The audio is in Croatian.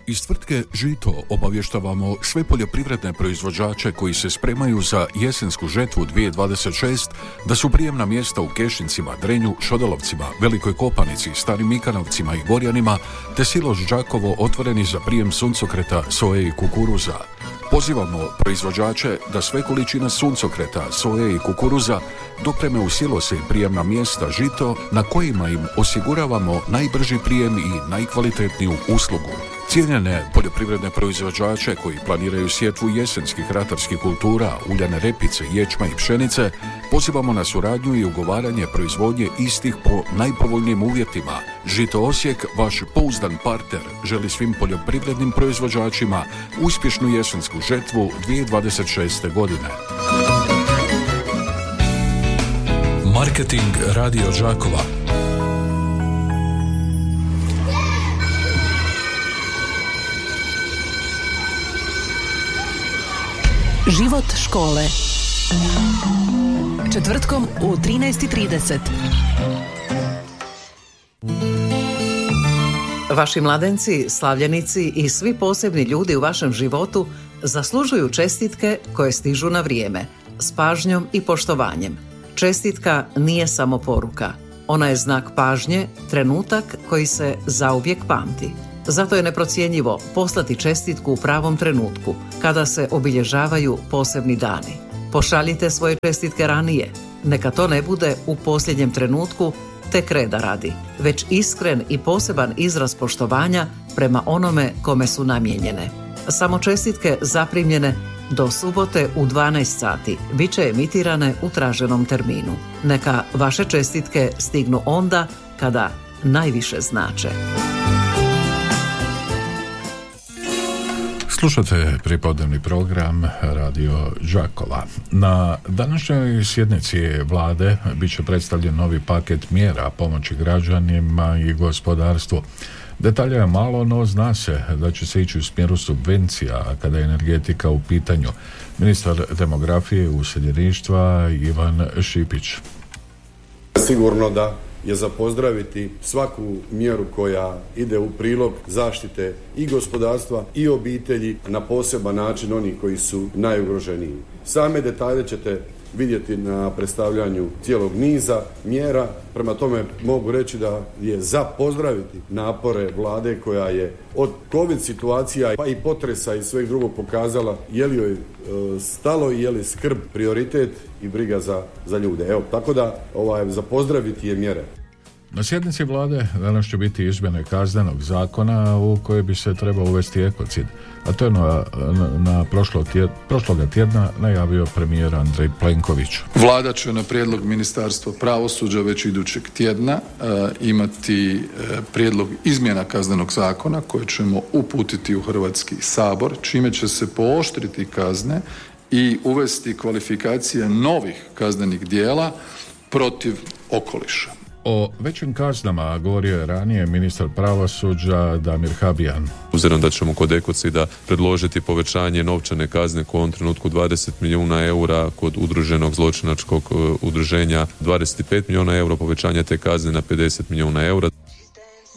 Iz tvrtke Žito obavještavamo sve poljoprivredne proizvođače koji se spremaju za jesensku žetvu 2026 da su prijemna mjesta u Kešincima, Drenju, Šodolovcima, Velikoj Kopanici, Starim Mikanovcima i Gorjanima te Siloš Đakovo otvoreni za prijem suncokreta, soje i kukuruza. Pozivamo proizvođače da sve količine suncokreta, soje i kukuruza dopreme u silose i prijemna mjesta Žito na kojima im osiguravamo najbrži prijem i najkvalitetniju uslugu. Cijenjene poljoprivredne proizvođače koji planiraju sjetvu jesenskih ratarskih kultura, uljane repice, ječma i pšenice, pozivamo na suradnju i ugovaranje proizvodnje istih po najpovoljnijim uvjetima. Žito Osijek, vaš pouzdan partner, želi svim poljoprivrednim proizvođačima uspješnu jesensku žetvu 2026. godine. Marketing Radio Đakova. Život škole. Četvrtkom u 13:30. Vaši mladenci, slavljenici i svi posebni ljudi u vašem životu zaslužuju čestitke koje stižu na vrijeme, s pažnjom i poštovanjem. Čestitka nije samo poruka. Ona je znak pažnje, trenutak koji se zauvijek pamti. Zato je neprocjenjivo poslati čestitku u pravom trenutku, kada se obilježavaju posebni dani. Pošaljite svoje čestitke ranije. Neka to ne bude u posljednjem trenutku, tek reda radi, već iskren i poseban izraz poštovanja prema onome kome su namijenjene. Samo čestitke zaprimljene do subote u 12 sati bit će emitirane u traženom terminu. Neka vaše čestitke stignu onda kada najviše znače. Slušate pripodnevni program Radio Đakova. Na današnjoj sjednici vlade bit će predstavljen novi paket mjera pomoći građanima i gospodarstvu. Detalja je malo, no zna se da će se ići u smjeru subvencija kada je energetika u pitanju. Ministar demografije i useljeništva Ivan Šipić. Sigurno da je za pozdraviti svaku mjeru koja ide u prilog zaštite i gospodarstva i obitelji na poseban način onih koji su najugroženiji. Same detalje ćete vidjeti na predstavljanju cijelog niza mjera, prema tome mogu reći da je za pozdraviti napore vlade koja je od COVID situacija pa i potresa i sveg drugog pokazala je li joj stalo i je li skrb prioritet i briga za ljude. Evo, tako da za pozdraviti je mjere. Na sjednici vlade danas će biti izmjene kaznenog zakona u koje bi se trebao uvesti ekocid, a to je na prošloga tjedna najavio premijer Andrej Plenković. Vlada će na prijedlog Ministarstva pravosuđa već idućeg tjedna imati prijedlog izmjena kaznenog zakona koje ćemo uputiti u Hrvatski sabor, čime će se pooštriti kazne i uvesti kvalifikacije novih kaznenih djela protiv okoliša. O većim kaznama govorio je ranije ministar pravosuđa Damir Habijan. Obzirom da ćemo kod ekocida predložiti povećanje novčane kazne u ovom trenutku 20 milijuna eura, kod udruženog zločinačkog udruženja 25 milijuna eura, povećanje te kazne na 50 milijuna eura.